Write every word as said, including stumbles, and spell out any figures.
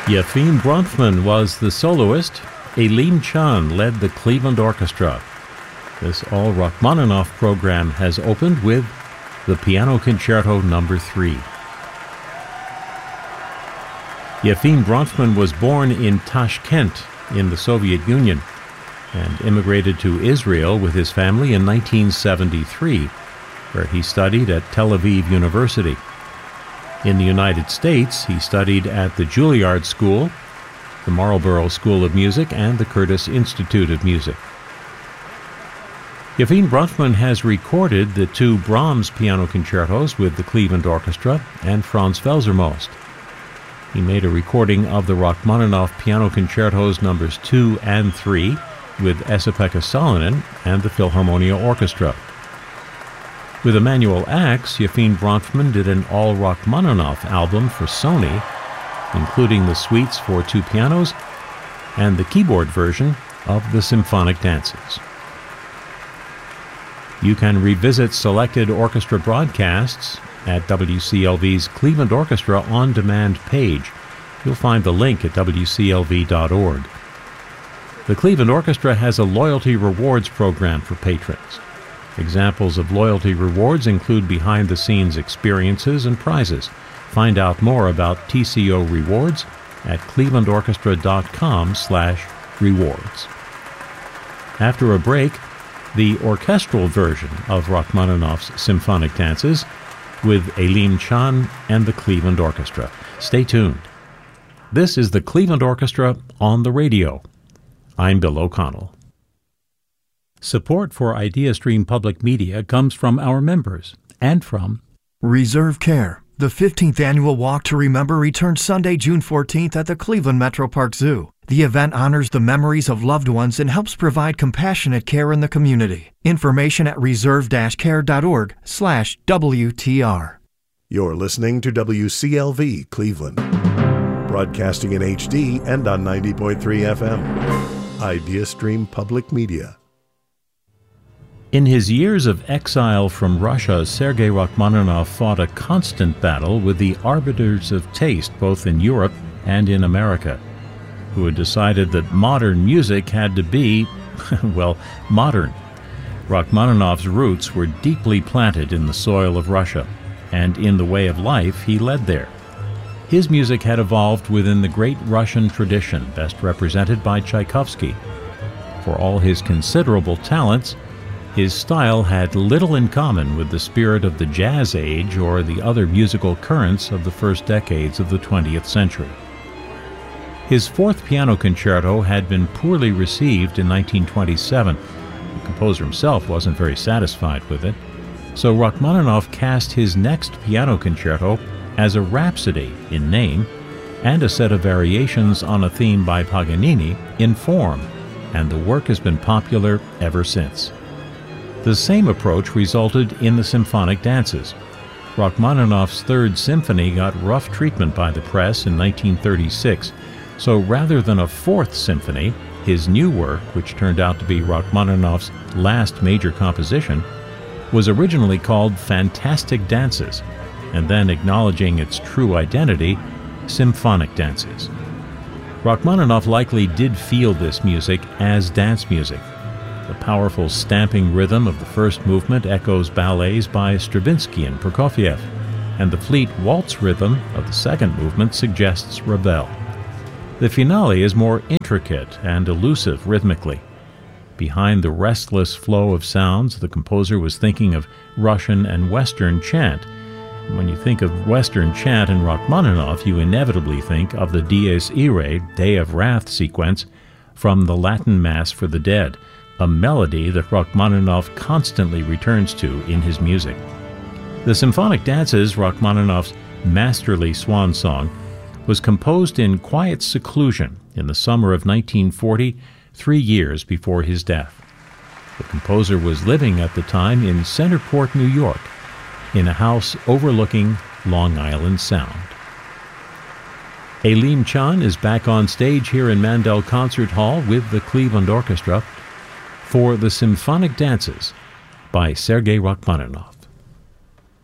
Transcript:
Yefim Bronfman was the soloist. Elim Chan led the Cleveland Orchestra. This all Rachmaninoff program has opened with the Piano Concerto Number three. Yefim Bronfman was born in Tashkent in the Soviet Union and immigrated to Israel with his family in nineteen seventy-three, where he studied at Tel Aviv University. In the United States, he studied at the Juilliard School, the Marlborough School of Music, and the Curtis Institute of Music. Yefim Bronfman has recorded the two Brahms piano concertos with the Cleveland Orchestra and Franz Welser-Most. He made a recording of the Rachmaninoff piano concertos numbers two and three with Esa-Pekka Salonen and the Philharmonia Orchestra. With Emanuel Ax, Yefim Bronfman did an all Rachmaninoff album for Sony, including the suites for two pianos and the keyboard version of the Symphonic Dances. You can revisit selected orchestra broadcasts at W C L V's Cleveland Orchestra On Demand page. You'll find the link at W C L V dot org. The Cleveland Orchestra has a loyalty rewards program for patrons. Examples of loyalty rewards include behind-the-scenes experiences and prizes. Find out more about T C O rewards at cleveland orchestra dot com slash rewards. After a break, the orchestral version of Rachmaninoff's Symphonic Dances with Elim Chan and the Cleveland Orchestra. Stay tuned. This is the Cleveland Orchestra on the radio. I'm Bill O'Connell. Support for IdeaStream Public Media comes from our members and from Reserve Care. The fifteenth Annual Walk to Remember returns Sunday, June fourteenth at the Cleveland Metro Park Zoo. The event honors the memories of loved ones and helps provide compassionate care in the community. Information at reserve care dot org slash W T R. You're listening to W C L V Cleveland, broadcasting in H D and on ninety point three F M. IdeaStream Public Media. In his years of exile from Russia, Sergei Rachmaninoff fought a constant battle with the arbiters of taste both in Europe and in America, who had decided that modern music had to be, well, modern. Rachmaninoff's roots were deeply planted in the soil of Russia, and in the way of life he led there. His music had evolved within the great Russian tradition, best represented by Tchaikovsky. For all his considerable talents, his style had little in common with the spirit of the Jazz Age or the other musical currents of the first decades of the twentieth century. His fourth piano concerto had been poorly received in nineteen twenty-seven. The composer himself wasn't very satisfied with it, so Rachmaninoff cast his next piano concerto as a rhapsody in name and a set of variations on a theme by Paganini in form, and the work has been popular ever since. The same approach resulted in the Symphonic Dances. Rachmaninoff's Third Symphony got rough treatment by the press in nineteen thirty-six, so rather than a Fourth Symphony, his new work, which turned out to be Rachmaninoff's last major composition, was originally called Fantastic Dances, and then, acknowledging its true identity, Symphonic Dances. Rachmaninoff likely did feel this music as dance music. The powerful stamping rhythm of the first movement echoes ballets by Stravinsky and Prokofiev, and the fleet waltz rhythm of the second movement suggests Ravel. The finale is more intricate and elusive rhythmically. Behind the restless flow of sounds, the composer was thinking of Russian and Western chant. When you think of Western chant in Rachmaninoff, you inevitably think of the Dies Irae, Day of Wrath sequence from the Latin Mass for the Dead, a melody that Rachmaninoff constantly returns to in his music. The Symphonic Dances, Rachmaninoff's masterly swan song, was composed in quiet seclusion in the summer of nineteen forty, three years before his death. The composer was living at the time in Centerport, New York, in a house overlooking Long Island Sound. Elim Chan is back on stage here in Mandel Concert Hall with the Cleveland Orchestra for the Symphonic Dances by Sergei Rachmaninoff.